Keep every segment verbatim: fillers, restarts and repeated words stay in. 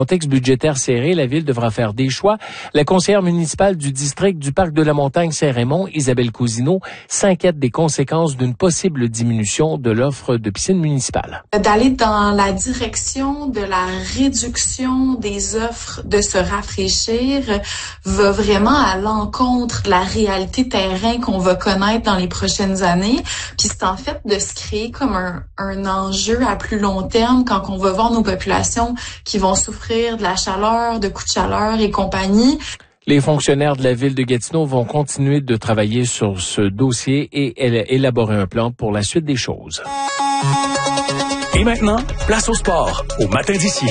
Contexte budgétaire serré, la ville devra faire des choix. La conseillère municipale du district du parc de la Montagne Saint-Raymond, Isabelle Cousineau, s'inquiète des conséquences d'une possible diminution de l'offre de piscine municipale. D'aller dans la direction de la réduction des offres, de se rafraîchir, va vraiment à l'encontre de la réalité terrain qu'on va connaître dans les prochaines années. Puis c'est en fait de se créer comme un, un enjeu à plus long terme quand on va voir nos populations qui vont souffrir de la chaleur, de coups de chaleur et compagnie. Les fonctionnaires de la ville de Gatineau vont continuer de travailler sur ce dossier et élaborer un plan pour la suite des choses. Et maintenant, place au sport, au matin d'ici.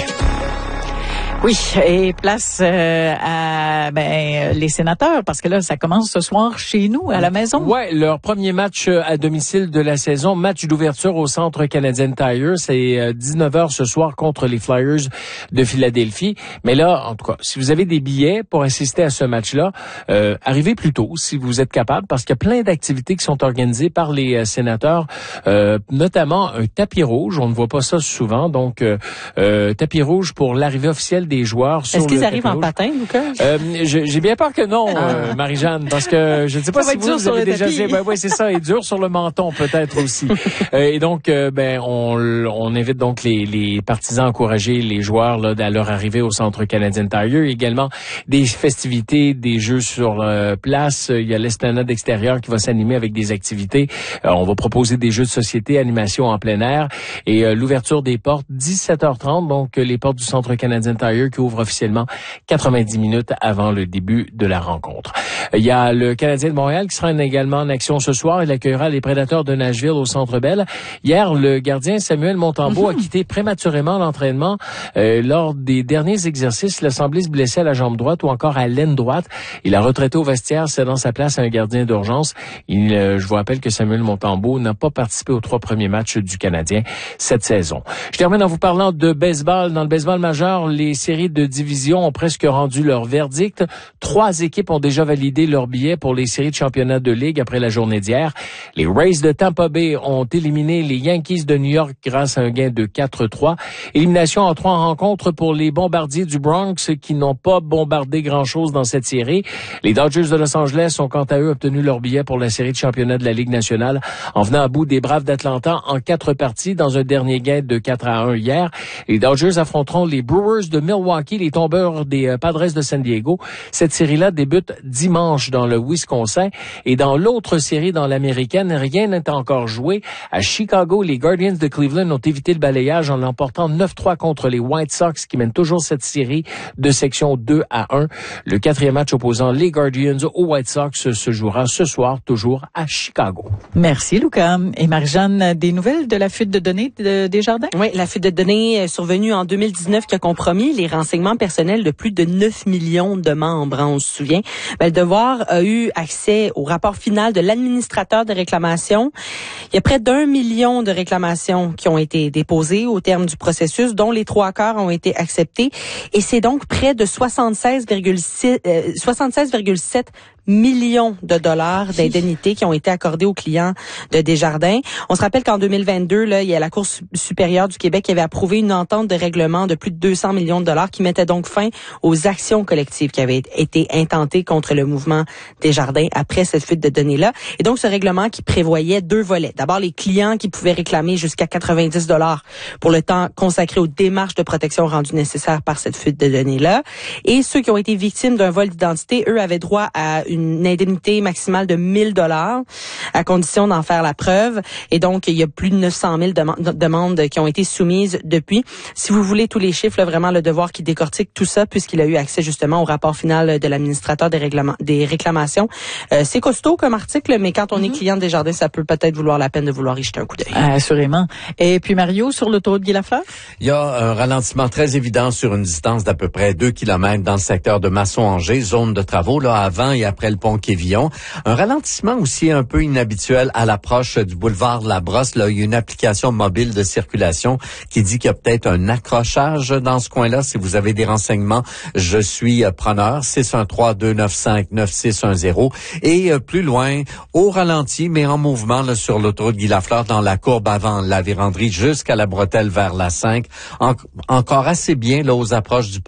Oui, et place euh, à ben les sénateurs, parce que là, ça commence ce soir chez nous, à la maison. Ouais, leur premier match à domicile de la saison, match d'ouverture au Centre Canadian Tire, c'est dix-neuf heures ce soir contre les Flyers de Philadelphie. Mais là, en tout cas, si vous avez des billets pour assister à ce match-là, euh, arrivez plus tôt si vous êtes capable, parce qu'il y a plein d'activités qui sont organisées par les euh, sénateurs, euh, notamment un tapis rouge. On ne voit pas ça souvent, donc euh, euh, tapis rouge pour l'arrivée officielle des joueurs sur le tapis rouge. Est-ce qu'ils arrivent en patin, Lucas? Euh, j'ai bien peur que non, euh, Marie-Jeanne, parce que je ne sais pas si vous, vous avez déjà dit. Ben oui, c'est ça, et dur sur le menton peut-être aussi. euh, et donc, euh, ben on, on invite donc les, les partisans à encourager les joueurs là à leur arrivée au Centre Canadian Tire. Également des festivités, des jeux sur euh, place. Il y a l'esplanade extérieure qui va s'animer avec des activités. Euh, on va proposer des jeux de société, animation en plein air et euh, l'ouverture des portes dix-sept heures trente. Donc les portes du Centre Canadian Tire qui ouvre officiellement quatre-vingt-dix minutes avant le début de la rencontre. Il y a le Canadien de Montréal qui sera également en action ce soir. Il accueillera les Prédateurs de Nashville au Centre Bell. Hier, le gardien Samuel Montembeault a quitté prématurément l'entraînement. Euh, lors des derniers exercices, il a semblé se blesser à la jambe droite ou encore à l'aine droite. Il a retraité au vestiaire, cédant sa place à un gardien d'urgence. Il, euh, je vous rappelle que Samuel Montembeault n'a pas participé aux trois premiers matchs du Canadien cette saison. Je termine en vous parlant de baseball. Dans le baseball majeur, les séries de division ont presque rendu leur verdict. Trois équipes ont déjà validé leur billet pour les séries de championnat de ligue après la journée d'hier. Les Rays de Tampa Bay ont éliminé les Yankees de New York grâce à un gain de quatre trois. Élimination en trois rencontres pour les Bombardiers du Bronx qui n'ont pas bombardé grand-chose dans cette série. Les Dodgers de Los Angeles ont quant à eux obtenu leur billet pour la série de championnat de la Ligue nationale en venant à bout des Braves d'Atlanta en quatre parties dans un dernier gain de quatre à un hier. Les Dodgers affronteront les Brewers de Milwaukee, les tombeurs des Padres de San Diego. Cette série-là débute dimanche dans le Wisconsin. Et dans l'autre série, dans l'américaine, rien n'est encore joué. À Chicago, les Guardians de Cleveland ont évité le balayage en l'emportant neuf trois contre les White Sox qui mènent toujours cette série de section deux à un. Le quatrième match opposant les Guardians aux White Sox se jouera ce soir, toujours à Chicago. Merci, Lucas. Et Marie-Jeanne, des nouvelles de la fuite de données de Desjardins? Oui, la fuite de données est survenue en deux mille dix-neuf qui a compromis les renseignements personnels de plus de neuf millions de membres. Hein, on se souvient. Ben, le Devoir a eu accès au rapport final de l'administrateur de réclamation. Il y a près d'un million de réclamations qui ont été déposées au terme du processus, dont les trois quarts ont été acceptés. Et c'est donc près de soixante-seize virgule sept millions de dollars d'indemnités qui ont été accordés aux clients de Desjardins. On se rappelle qu'en deux mille vingt-deux, là, il y a la Cour supérieure du Québec qui avait approuvé une entente de règlement de plus de deux cents millions de dollars qui mettait donc fin aux actions collectives qui avaient été intentées contre le mouvement Desjardins après cette fuite de données-là. Et donc, ce règlement qui prévoyait deux volets. D'abord, les clients qui pouvaient réclamer jusqu'à quatre-vingt-dix dollars pour le temps consacré aux démarches de protection rendues nécessaires par cette fuite de données-là. Et ceux qui ont été victimes d'un vol d'identité, eux, avaient droit à une une indemnité maximale de mille dollars à condition d'en faire la preuve. Et donc, il y a plus de neuf cent mille dem- demandes qui ont été soumises depuis. Si vous voulez tous les chiffres, là, vraiment le Devoir qui décortique tout ça, puisqu'il a eu accès justement au rapport final de l'administrateur des, règlements, des réclamations. Euh, c'est costaud comme article, mais quand on mm-hmm. est client de Desjardins, ça peut peut-être vouloir la peine de vouloir y jeter un coup d'œil. Assurément. Et puis Mario, sur l'autoroute Guy Lafleur? Il y a un ralentissement très évident sur une distance d'à peu près deux kilomètres dans le secteur de Masson-Angers, zone de travaux, là, avant et après le pont Quévillon. Un ralentissement aussi un peu inhabituel à l'approche du boulevard de la Brosse. Là, il y a une application mobile de circulation qui dit qu'il y a peut-être un accrochage dans ce coin-là. Si vous avez des renseignements, je suis preneur. six un trois, deux neuf cinq, neuf six un zéro. Et euh, plus loin, au ralenti, mais en mouvement là, sur l'autoroute Guy Lafleur, dans la courbe avant la véranderie jusqu'à la bretelle vers la cinq. En- encore assez bien là aux approches du